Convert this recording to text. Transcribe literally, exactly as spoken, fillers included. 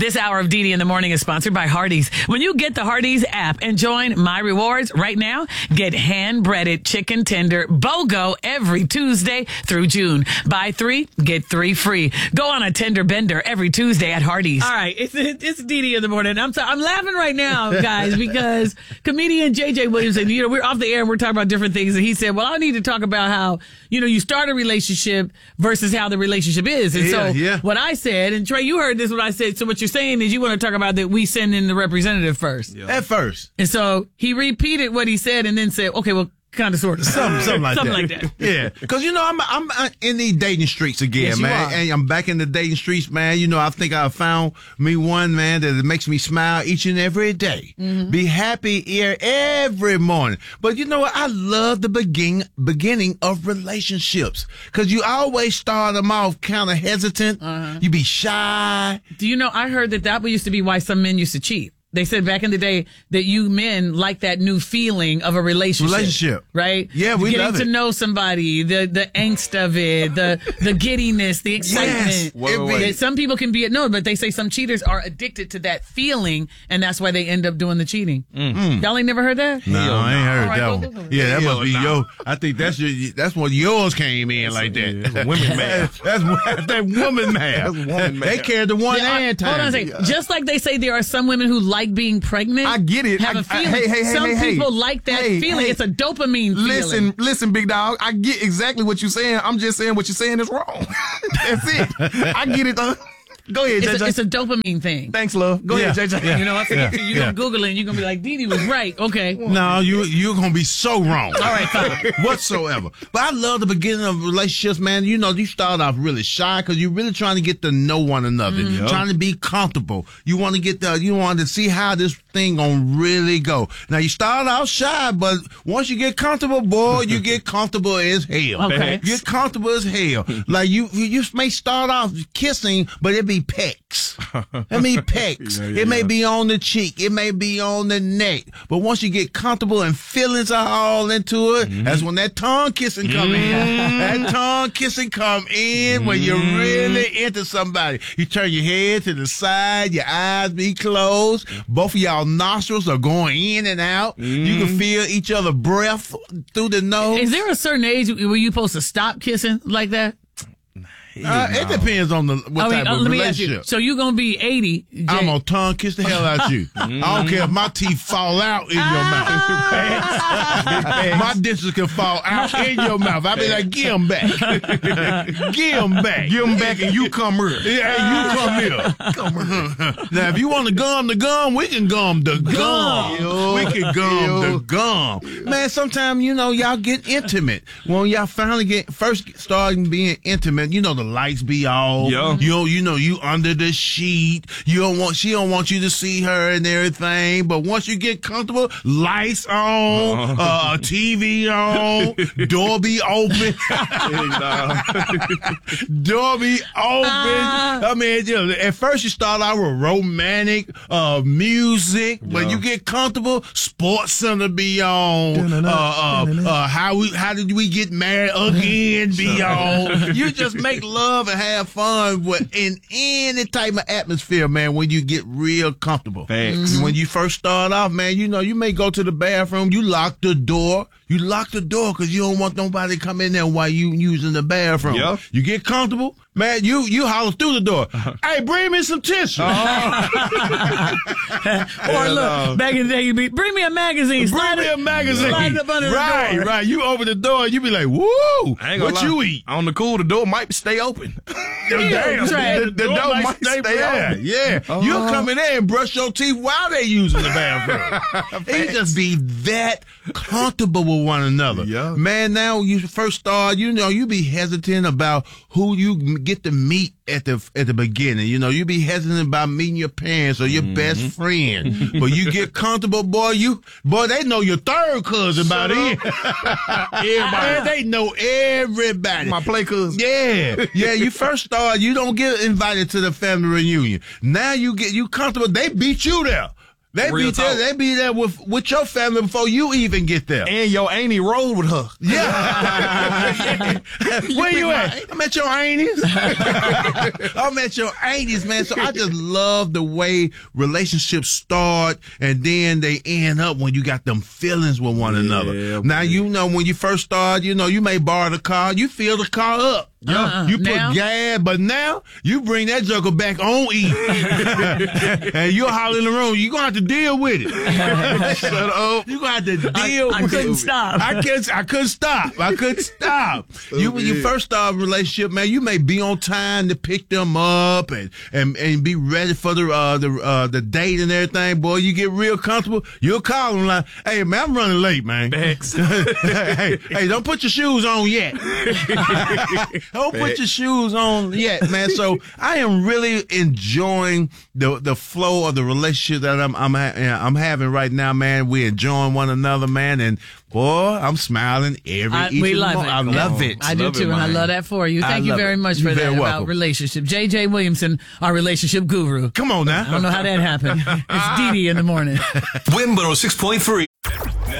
This hour of Dee Dee in the Morning is sponsored by Hardee's. When you get the Hardee's app and join My Rewards right now, get hand-breaded chicken tender BOGO every Tuesday through June. Buy three, get three free. Go on a tender bender every Tuesday at Hardee's. All right, it's it's Dee Dee in the Morning. I'm so, I'm laughing right now, guys, because comedian J J Williamson, you know, we're off the air and we're talking about different things, and he said, well, I need to talk about how, you know, you start a relationship versus how the relationship is. And yeah, so yeah. what I said, and Trey, you heard this, what I said. So what you're saying is you want to talk about that we send in the representative first. Yeah. At first. And so he repeated what he said and then said, okay, well, kind of, sort of. Something, something like something that. like that. Yeah. Because, you know, I'm I'm in these dating streets again, Yes, you man. are. And I'm back in the dating streets, man. You know, I think I found me one, man, that makes me smile each and every day. Mm-hmm. Be happy here every morning. But you know what? I love the begin, beginning of relationships. Because you always start them off kind of hesitant. Uh-huh. You be shy. Do you know, I heard that that used to be why some men used to cheat. They said back in the day that you men like that new feeling of a relationship. Relationship. Right? Yeah, we Getting love to it. know somebody, the the angst of it, the the giddiness, the excitement. Yes. Wait, wait, wait. That some people can be, no, but they say some cheaters are addicted to that feeling, and that's why they end up doing the cheating. Mm. Y'all ain't never heard that? No, Hell I ain't heard All that right, one. go, go, go. Yeah, that Hell must be no. your. I think that's your. That's when yours came in like that. Yeah, that's women math. That's that's that woman math. That's woman They math. carried the one Yeah, I- and time. hold on a second. Just like they say there are some women who like being pregnant. I get it. Have I- a feeling. I- hey, hey, hey, some hey, hey. people like that Hey, feeling. hey. It's a dopamine Listen, feeling. listen, big dog. I get exactly what you're saying. I'm just saying what you're saying is wrong. That's it. I get it. Uh, go ahead, J It's J. a, it's a dopamine thing. Thanks, love. Go Yeah, ahead, J J. yeah. You know, I think Yeah, you're yeah. gonna Google it and you're gonna be like, Dee Dee was right. Okay. No, you you're gonna be so wrong. All right, fine. Whatsoever. But I love the beginning of relationships, man. You know, you start off really shy because you're really trying to get to know one another, Mm-hmm. trying to be comfortable. You want to get the, you want to see how this thing gonna really go. Now you start out shy, but once you get comfortable, boy, you get comfortable as hell. Okay. You get comfortable as hell. Like you, you you may start off kissing, but it be pecks. It may pecks. Yeah, yeah. It may be on the cheek. It may be on the neck. But once you get comfortable and feelings are all into it, Mm-hmm. that's when that tongue kissing come in. That tongue kissing come in when you're really into somebody. You turn your head to the side, your eyes be closed, both of y'all nostrils are going in and out. You can feel each other breath through the nose. Is there a certain age where you supposed to stop kissing like that? Uh, it depends on the what I mean, type uh, of let me ask you. relationship. So you're gonna be eighty. Jay. I'm gonna tongue kiss the hell out you. I don't care if my teeth fall out in your mouth. My dentures can fall out in your mouth. I be like, give them back. Give them back. Give them back and you come here. Yeah, you come here. Come here. Now, if you want to gum the gum, we can gum the gum. Yo. We can gum Yo. the gum. Man, sometimes, you know, y'all get intimate. When y'all finally get, first starting being intimate, you know, the lights be off. Yeah. You know, you know, you under the sheet. You don't want, she don't want you to see her and everything. But once you get comfortable, lights on, uh, T V on, door be open. Door be open. I mean, you know, at first you start out with romantic uh, music. When you get comfortable, Sports Center be on. Uh, uh, uh, how we how did we get married again be on. You just make love and have fun with, in any type of atmosphere, man, when you get real comfortable. Facts. When you first start off, man, you know, you may go to the bathroom, you lock the door. You lock the door because you don't want nobody to come in there while you using the bathroom. Yeah. You get comfortable, man, you you holler through the door. Hey, bring me some tissue. Or look, back in the day, you'd be, bring me a magazine. Slide Bring me it- a magazine. Slide it up under right, the door. right. You open the door, you be like, woo, I ain't gonna what lie. you eat? On the cool, the door might stay open. Damn, right. the, the door, might stay, open. Yeah, you come in there and brush your teeth while they using the bathroom. They just be that comfortable with one another. Yeah. Man, now you first start, you know, you be hesitant about who you get to meet at the at the beginning. You know, you be hesitant about meeting your parents or your best friend. But you get comfortable, boy, you boy, they know your third cousin about it. Everybody, they know everybody. My play cousin. Yeah, yeah. You first start, you don't get invited to the family reunion. Now you get you comfortable. They beat you there. They Real be there. talk. They be there with with your family before you even get there. And your auntie rode with her. Yeah. Where you at? I'm at your aunties. I'm at your aunties, man. So I just love the way relationships start and then they end up when you got them feelings with one another. Yeah, now, man. you know, when you first start, you know, you may borrow the car. You fill the car up. Uh-uh. You put Now? gas, but now you bring that joker back on E. And you're hollering in the room. You're going to have to deal with it. Shut up. You're going to have to deal I with it. couldn't stop. I couldn't, I couldn't stop. I couldn't stop. You, when you yeah. first start a relationship, man, you may be on time to pick them up and, and, and be ready for the, uh, the, uh, the date and everything. Boy, you get real comfortable. You'll call them like, hey, man, I'm running late, man. Thanks. hey, hey, don't put your shoes on yet. Don't put your shoes on yet, man. So I am really enjoying the the flow of the relationship that I'm I'm ha- I'm having right now, man. We're enjoying one another, man, and boy, I'm smiling every. I, each we of the love mo- it. I love it. I do Love too, it, and I man. love that for you. I Thank you love very it. much for You're that very about welcome. relationship. J J Williamson, our relationship guru. Come on now. I don't know how that happened. It's Dee Dee in the morning. Win one oh six point three.